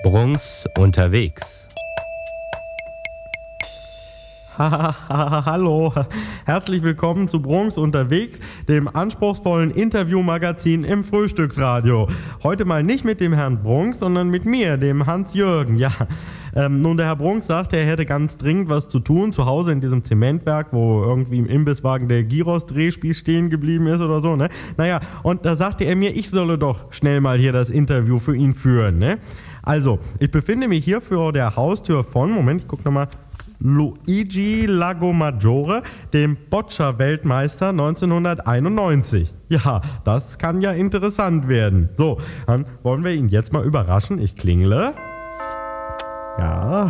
Brunks unterwegs. Hallo, herzlich willkommen zu Brunks unterwegs, dem anspruchsvollen Interviewmagazin im Frühstücksradio. Heute mal nicht mit dem Herrn Brunks, sondern mit mir, dem Hans-Jürgen. Ja, nun, der Herr Brunks sagte, er hätte ganz dringend was zu tun, zu Hause in diesem Zementwerk, wo irgendwie im Imbisswagen der Gyros-Drehspieß stehen geblieben ist oder so, ne? Naja, und da sagte er mir, ich solle doch schnell mal hier das Interview für ihn führen, ne? Also, ich befinde mich hier vor der Haustür von, Moment, ich guck nochmal, Luigi Lagomaggiore, dem Boccia-Weltmeister 1991. Ja, das kann ja interessant werden. So, dann wollen wir ihn jetzt mal überraschen. Ich klingle. Ja,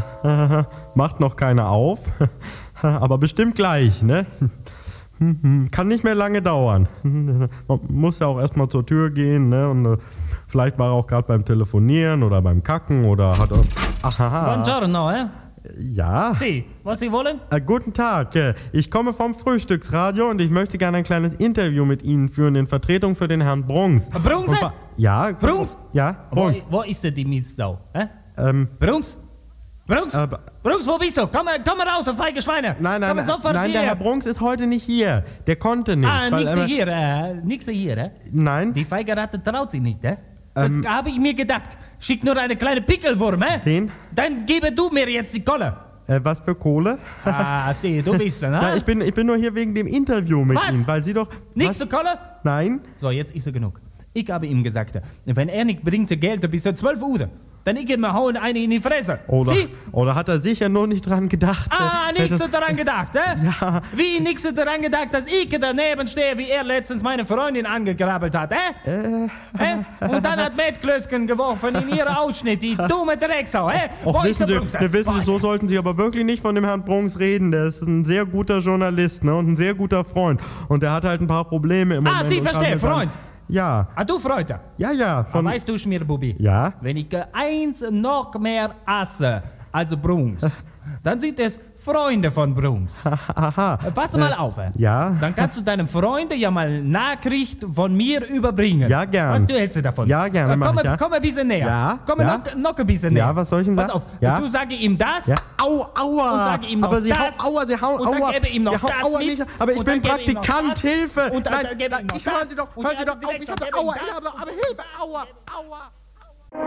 macht noch keiner auf, aber bestimmt gleich, ne? Kann nicht mehr lange dauern. Man muss ja auch erstmal zur Tür gehen, ne? Und vielleicht war er auch gerade beim Telefonieren oder beim Kacken oder hat er... Aha. Buongiorno, eh? Ja. Sie, was Sie wollen? Guten Tag, ich komme vom Frühstücksradio und ich möchte gerne ein kleines Interview mit Ihnen führen in Vertretung für den Herrn Brunks. Brunks? Ja. Brunks? Ja, Brunks. Wo ist die Mistsau? Brunks? Brunks? Brunks, wo bist du? Komm raus, du feige Schweine! Nein, Komm sofort der hier. Herr Brunks ist heute nicht hier. Der konnte nicht. Nix hier, eh? Nein. Die feige Ratte traut sich nicht, eh? Das habe ich mir gedacht. Schick nur eine kleine Pickelwurm, eh? Wen? Dann gebe du mir jetzt die Kohle. Was für Kohle? Sieh, du bist ne? Na, ich bin nur hier wegen dem Interview mit Was? Ihnen, weil Sie doch... Nix zur Kohle? Nein. So, jetzt ist er genug. Ich habe ihm gesagt, wenn er nicht bringt Geld bis 12 Uhr, dann ich mir hauen eine in die Fresse. Oder hat er sicher nur nicht dran gedacht? Nichts daran gedacht, eh? Ja. Wie nichts daran gedacht, dass ich daneben stehe, wie er letztens meine Freundin angegrabbelt hat, Und dann hat Mettklößchen geworfen in ihre Ausschnitt, die dumme Drecksau, Wissen Sie, so sollten Sie aber wirklich nicht von dem Herrn Brunks reden. Der ist ein sehr guter Journalist, ne? Und ein sehr guter Freund. Und der hat halt ein paar Probleme im Moment. Sie verstehen, Freund. Ja. Du Freund. Ja. Weißt du, Schmierbubi? Ja? Wenn ich eins noch mehr hasse als Brunks, dann sind es Freunde von Brunks. Aha. Pass mal auf. Ja? Dann kannst du deinem Freund ja mal Nachricht von mir überbringen. Ja, gern. Was du hältst davon? Ja, gerne. Komm ein bisschen näher. Ja? Komm noch ein bisschen näher. Ja, was soll ich ihm sagen? Pass auf. Ja? Du sage ihm das. Ja. Aua. Und sage ihm noch aber Sie das. hauen, und dann gebe ihm noch das aua mit. nicht. Aber ich Und bin dann gebe ihm noch Praktikant, das. Hilfe. Und dann gebe ihm noch Hören Sie doch das. auf. Ich habe Aua. Aber Hilfe, aua.